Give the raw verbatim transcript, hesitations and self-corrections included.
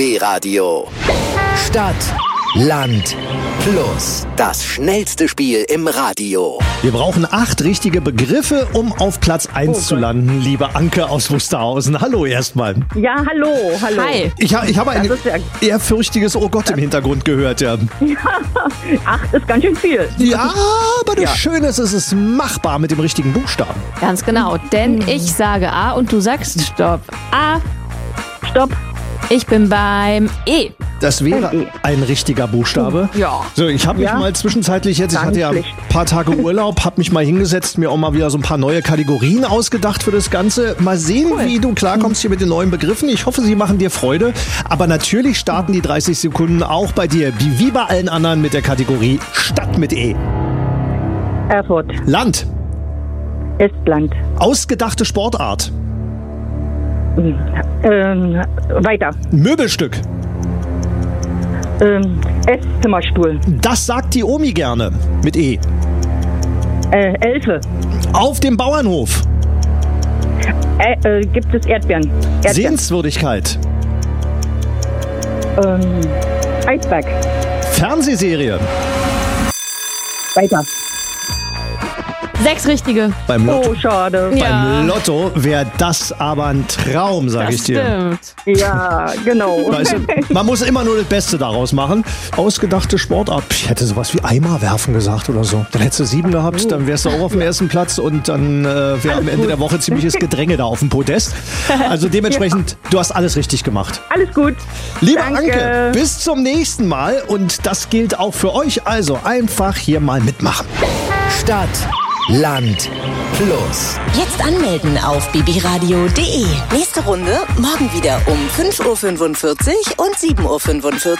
B B-Radio. Stadt, Land, Plus. Das schnellste Spiel im Radio. Wir brauchen acht richtige Begriffe, um auf Platz eins oh, zu landen, liebe Anke aus Wusterhausen. Hallo erstmal. Ja, hallo, hallo. Hi. Ich, ich habe ein ja ehrfürchtiges Oh Gott im Hintergrund gehört, ja. Ja, acht ist ganz schön viel. Ja, aber das ja. Schöne ist, es ist machbar mit dem richtigen Buchstaben. Ganz genau, denn ich sage A und du sagst Stopp. A. Stopp. Ich bin beim E. Das wäre ein richtiger Buchstabe. Ja. So, ich habe mich Ja. mal zwischenzeitlich jetzt, ich Ganz hatte ja ein schlecht. paar Tage Urlaub, habe mich mal hingesetzt, mir auch mal wieder so ein paar neue Kategorien ausgedacht für das Ganze. Mal sehen, Cool. wie du klarkommst hier mit den neuen Begriffen. Ich hoffe, sie machen dir Freude. Aber natürlich starten die dreißig Sekunden auch bei dir, wie, wie bei allen anderen, mit der Kategorie Stadt mit E. Erfurt. Land. Estland. Ausgedachte Sportart. Ähm, weiter. Möbelstück. Ähm, Esszimmerstuhl. Das sagt die Omi gerne. Mit E. Äh, Elfe. Auf dem Bauernhof. Ä äh, gibt es Erdbeeren? Erdbeeren. Sehenswürdigkeit. Ähm, Eisberg. Fernsehserie. Weiter. Sechs richtige. Beim Lotto. Oh, schade. Ja. Beim Lotto wäre das aber ein Traum, sag Das ich dir. stimmt. Ja, genau. Weißt du, man muss immer nur das Beste daraus machen. Ausgedachte Sportart. Ich hätte sowas wie Eimer werfen gesagt oder so. Dann hättest du sieben gehabt, dann wärst du auch auf dem ersten Platz und dann äh, wäre am Ende der Woche ziemliches Gedränge da auf dem Podest. Also dementsprechend, du hast alles richtig gemacht. Alles gut. Liebe Danke. Anke, bis zum nächsten Mal und das gilt auch für euch. Also einfach hier mal mitmachen. Stadt, Land, Plus. Jetzt anmelden auf b b radio punkt d e. Nächste Runde morgen wieder um fünf Uhr fünfundvierzig und sieben Uhr fünfundvierzig.